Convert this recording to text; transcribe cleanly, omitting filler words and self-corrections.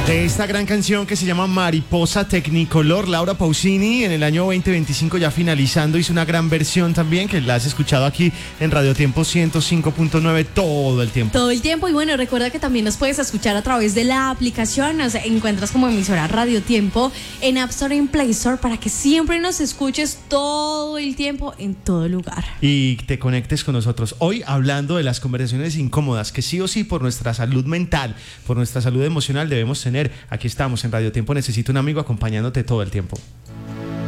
De esta gran canción que se llama Mariposa Technicolor, Laura Pausini en el año 2025 ya finalizando hizo una gran versión también que la has escuchado aquí en Radio Tiempo 105.9 todo el tiempo. Todo el tiempo, y bueno, recuerda que también nos puedes escuchar a través de la aplicación, nos encuentras como emisora Radio Tiempo en App Store y en Play Store para que siempre nos escuches todo el tiempo en todo lugar. Y te conectes con nosotros hoy hablando de las conversaciones incómodas que sí o sí por nuestra salud mental, por nuestra salud emocional debemos tener. Aquí estamos en Radio Tiempo, Necesito un amigo acompañándote todo el tiempo.